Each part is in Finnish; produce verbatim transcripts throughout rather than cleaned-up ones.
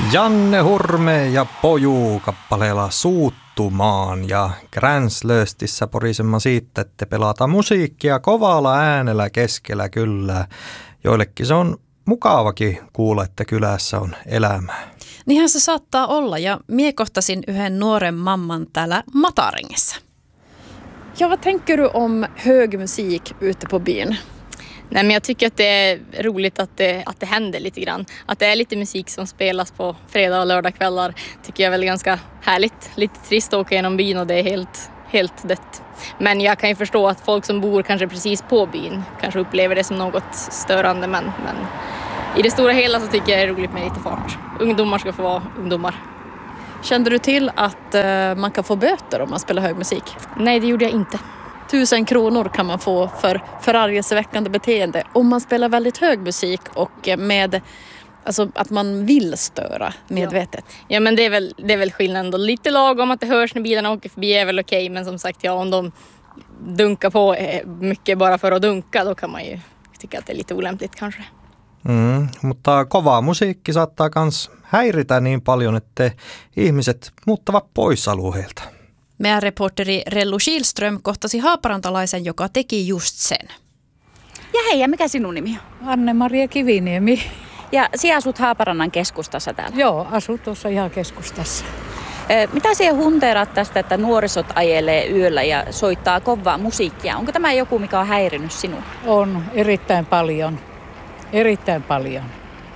Janne Hurme ja Poju kappaleella Suuttumaan ja Gränslöstissä porisemma siitä, että pelata musiikkia kovalla äänellä keskellä kyllä. Joillekin se on mukavakin kuulla, että kylässä on elämää. Niinhän se saattaa olla ja mie kohtasin yhden nuoren mamman täällä Matarengessa. Ja vad tänker du om hög musik ute på byn? Nej, men jag tycker att det är roligt att det, att det händer lite grann. Att det är lite musik som spelas på fredag- och lördagskvällar tycker jag är väl ganska härligt. Lite trist att åka genom byn och det är helt, helt dött. Men jag kan ju förstå att folk som bor kanske precis på byn kanske upplever det som något störande. Men, men i det stora hela så tycker jag det är roligt med lite fart. Ungdomar ska få vara ungdomar. Kände du till att uh, man kan få böter om man spelar hög musik? Nej, det gjorde jag inte. Tusen kronor kan man få för förargelseväckande beteende om man spelar väldigt hög musik och med alltså att man vill störa medvetet. Ja, ja men det är väl det är väl skillnaden då. Lite lagom att det hörs när bilarna åker förbi är väl okej, men som sagt ja, om de dunkar på mycket bara för att dunka, då kan man ju tycka att det är lite olämpligt kanske. Mm, mutta kova musiikki saattaa kans häiritä niin paljon, että ihmiset muuttavat pois alueelta. Meidän reporteri Rellu Kihlström kohtasi haaparantalaisen, joka teki just sen. Ja hei, ja mikä sinun nimi on? Anne-Maria Kiviniemi. Ja sinä asut Haaparannan keskustassa täällä? Joo, asut tuossa ihan keskustassa. E, mitä sinä hunteeraat tästä, että nuorisot ajelee yöllä ja soittaa kovaa musiikkia? Onko tämä joku, mikä on häirinyt sinua? On, erittäin paljon. Erittäin paljon.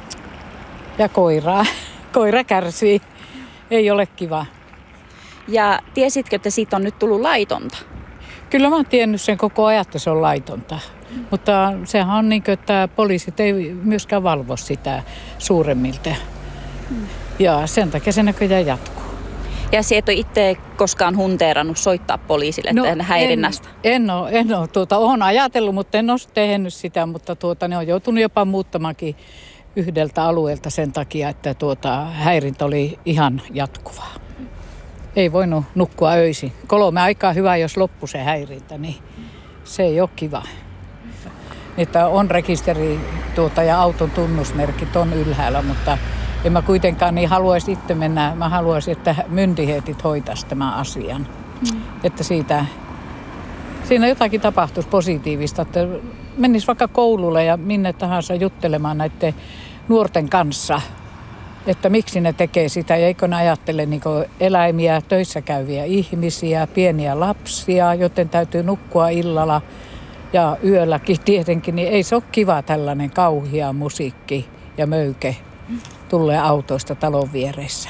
Ja koiraa. Koira kärsii. Ei ole kiva. Ja tiesitkö, että siitä on nyt tullut laitonta? Kyllä mä oon tiennyt sen koko ajan, että se on laitonta. Mutta sehän on niin kuin, että poliisit ei myöskään valvo sitä suuremmilta. Ja sen takia se näköjään jatkuu. Ja sinä et ole itse koskaan hunteerannut soittaa poliisille no, tähän häirinnästä? En, en ole. En ole tuota, olen ajatellut, mutta en ole tehnyt sitä. Mutta tuota, ne on joutunut jopa muuttamaankin yhdeltä alueelta sen takia, että tuota, häirintä oli ihan jatkuvaa. Ei voinut nukkua öisin. Kolme aikaa hyvä, jos loppu se häirintä, niin se ei ole kiva. Että on rekisteri tuota, ja auton tunnusmerkit on ylhäällä, mutta en mä kuitenkaan niin haluaisi itse mennä. Mä haluaisin, että myndigheetit hoitaisi tämän asian. Mm. Että siitä, siinä jotakin tapahtuisi positiivista, että menisi vaikka koululle ja minne tahansa juttelemaan näiden nuorten kanssa. Että miksi ne tekee sitä ja eikö ne ajattele niin kuin eläimiä, töissä käyviä ihmisiä, pieniä lapsia, joten täytyy nukkua illalla ja yölläkin tietenkin, niin ei se ole kiva tällainen kauhea musiikki ja möyke tulee autoista talon vieressä.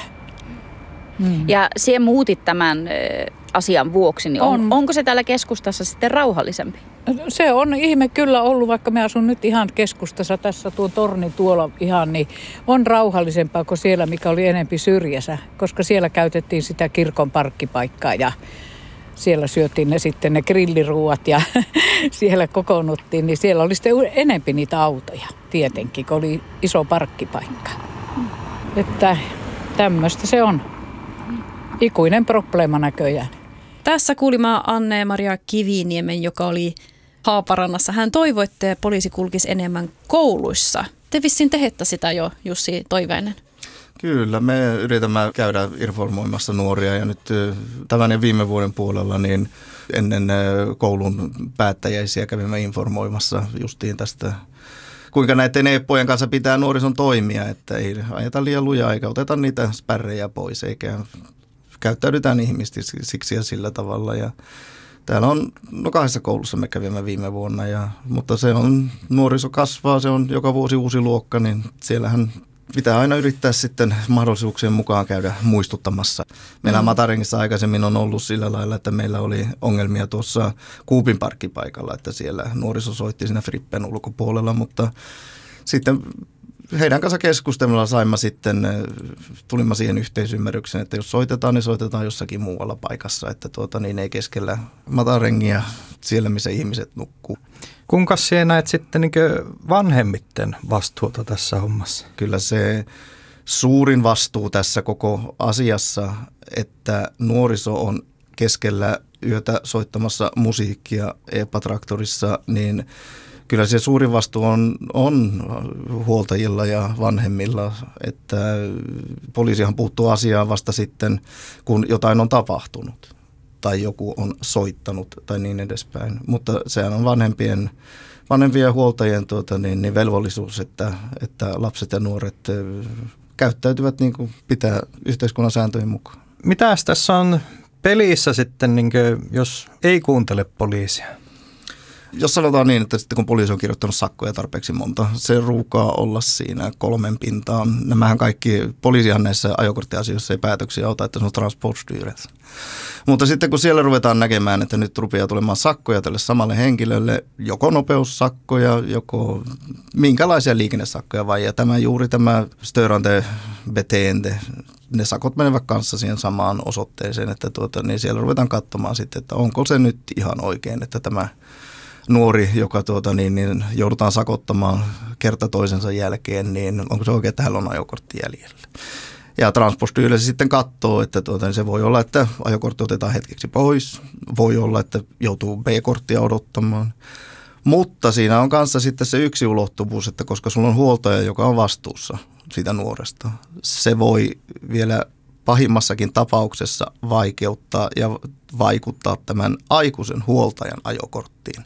Mm. Ja sinä muutit tämän asian vuoksi, niin on, on. onko se täällä keskustassa sitten rauhallisempi? Se on ihme kyllä ollut, vaikka me asun nyt ihan keskustassa, tässä tuo torni tuolla ihan, niin on rauhallisempaa kuin siellä, mikä oli enempi syrjässä, koska siellä käytettiin sitä kirkon parkkipaikkaa ja siellä syötiin ne sitten ne grilliruuat ja siellä kokoonnuttiin, niin siellä oli sitten enempi niitä autoja tietenkin, kun oli iso parkkipaikka. Mm. Että tämmöistä se on. Ikuinen probleema näköjään. Tässä kuulimme Anne-Maria Kiviniemen, joka oli Haaparannassa. Hän toivoi, että poliisi kulkisi enemmän kouluissa. Te vissiin tehette sitä jo, Jussi Toivainen. Kyllä, me yritämme käydä informoimassa nuoria ja nyt tämän ja viime vuoden puolella niin ennen koulun päättäjäisiä kävimme informoimassa justiin tästä, kuinka näiden eppojen kanssa pitää nuorison toimia, että ei ajeta liian lujaa eikä oteta niitä spärrejä pois eikä käyttäydytään ihmisiksi ja sillä tavalla. Ja täällä on, no kahdessa koulussa me kävimme viime vuonna, ja, mutta se on, nuoriso kasvaa, se on joka vuosi uusi luokka, niin siellähän pitää aina yrittää sitten mahdollisuuksien mukaan käydä muistuttamassa. Meillä mm. Matarengissa aikaisemmin on ollut sillä lailla, että meillä oli ongelmia tuossa Kuupin parkkipaikalla, että siellä nuoriso soitti siinä Frippen ulkopuolella, mutta sitten heidän kanssa keskustelulla saimme sitten, tulimme siihen yhteisymmärrykseen, että jos soitetaan, niin soitetaan jossakin muualla paikassa, että tuota, niin ei keskellä Matarengia siellä, missä ihmiset nukkuu. Kuinka sinä näet sitten niin vanhemmitten vastuuta tässä hommassa? Kyllä se suurin vastuu tässä koko asiassa, että nuoriso on keskellä yötä soittamassa musiikkia E P A-traktorissa, niin kyllä se suuri vastuu on, on huoltajilla ja vanhemmilla, että poliisihan puuttuu asiaan vasta sitten, kun jotain on tapahtunut tai joku on soittanut tai niin edespäin. Mutta sehän on vanhempien, vanhempien ja huoltajien tuota, niin, niin velvollisuus, että, että lapset ja nuoret käyttäytyvät niin kuin pitää yhteiskunnan sääntöjen mukaan. Mitäs tässä on pelissä sitten, niin kuin, jos ei kuuntele poliisia? Jos sanotaan niin, että sitten kun poliisi on kirjoittanut sakkoja tarpeeksi monta, se ruukaa olla siinä kolmen pintaan. Nämähän kaikki, poliisihan näissä ajokorttiasioissa ei päätöksiä ota, että se on Transportstyrelsen. Mutta sitten kun siellä ruvetaan näkemään, että nyt rupeaa tulemaan sakkoja tälle samalle henkilölle, joko nopeussakkoja, joko minkälaisia liikennesakkoja vai, ja tämä juuri tämä störande beteende, ne sakot menevät kanssa siihen samaan osoitteeseen, että tuota, niin siellä ruvetaan katsomaan sitten, että onko se nyt ihan oikein, että tämä nuori, joka tuota, niin, niin joudutaan sakottamaan kerta toisensa jälkeen, niin onko se oikein, että hänellä on ajokortti jäljellä. Ja Transportstyrelsen sitten katsoo, että tuota, niin se voi olla, että ajokortti otetaan hetkeksi pois, voi olla, että joutuu B-korttia odottamaan. Mutta siinä on kanssa sitten se yksi ulottuvuus, että koska sulla on huoltaja, joka on vastuussa siitä nuoresta, se voi vielä pahimmassakin tapauksessa vaikeuttaa ja vaikuttaa tämän aikuisen huoltajan ajokorttiin.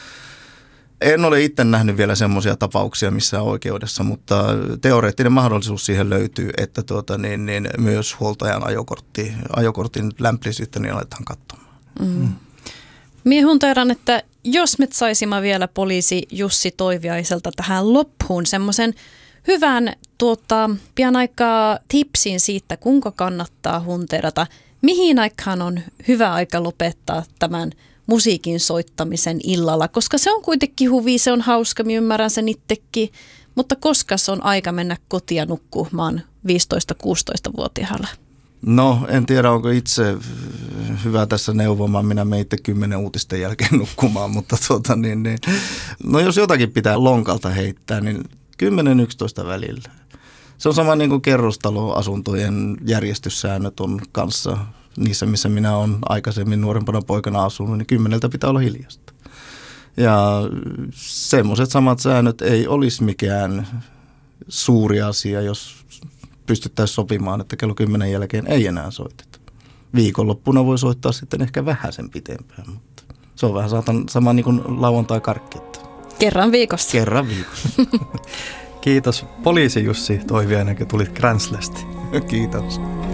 En ole itse nähnyt vielä semmoisia tapauksia missään oikeudessa, mutta teoreettinen mahdollisuus siihen löytyy, että tuota, niin, niin myös huoltajan ajokortti, ajokortin lämpöisyyttä niin aletaan katsomaan. Mm. Mie hunteeran, että jos me saisimme vielä poliisi Jussi Toiviaiselta tähän loppuun semmoisen hyvän tuota, pian aikaa tipsin siitä, kuinka kannattaa hunterata, mihin aikaan on hyvä aika lopettaa tämän musiikin soittamisen illalla, koska se on kuitenkin huvi, se on hauska, minä ymmärrän sen itsekin, mutta koska se on aika mennä kotia nukkumaan viisitoista-kuusitoista-vuotiaalla? No, en tiedä, onko itse hyvä tässä neuvomaan. Minä menen itse kymmenen uutisten jälkeen nukkumaan, mutta tuota, niin, niin. No jos jotakin pitää lonkalta heittää, niin kymmenen yksitoista välillä. Se on sama niin kuin kerrostaloasuntojen järjestyssäännöt on kanssa. Niissä, missä minä olen aikaisemmin nuorempana poikana asunut, niin kymmeneltä pitää olla hiljasta. Ja semmoiset samat säännöt ei olisi mikään suuri asia, jos pystyttäisiin sopimaan, että kello kymmenen jälkeen ei enää soiteta. Viikonloppuna voi soittaa sitten ehkä vähän sen pitempään, mutta se on vähän saatan sama niin kuin lauantai-karkki. Kerran viikossa. Kerran viikossa. Kiitos poliisi Jussi Toiviainen, kun tulit Gränslestä. Kiitos.